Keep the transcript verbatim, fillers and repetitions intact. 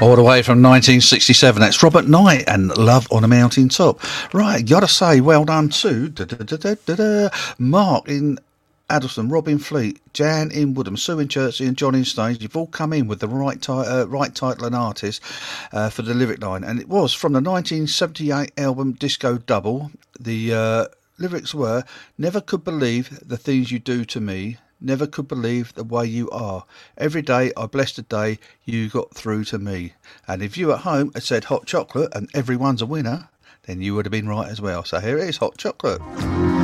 All the way from nineteen sixty-seven. That's Robert Knight and Love on a Mountain Top. Right, gotta say, well done to da, da, da, da, da, da, Mark in Addleston, Robin Fleet, Jan in Woodham, Sue in Chertsey and John in Staines. You've all come in with the right, ti- uh, right title and artist uh, for the lyric line. And it was from the nineteen seventy-eight album Disco Double. The uh, lyrics were, never could believe the things you do to me. Never could believe the way you are. Every day I bless the day you got through to me. And if you at home had said hot chocolate and everyone's a winner, then you would have been right as well. So here it is, Hot Chocolate.